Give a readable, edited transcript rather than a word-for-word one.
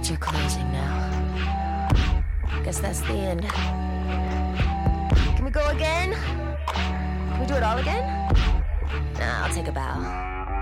It's your closing now. Guess that's the end. Can we go again? Can we do it all again? Nah, I'll take a bow.